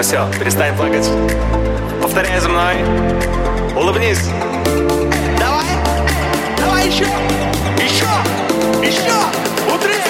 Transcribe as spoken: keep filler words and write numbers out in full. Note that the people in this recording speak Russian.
Ну все, перестань плакать. Повторяй за мной. Улыбнись. Давай, давай еще.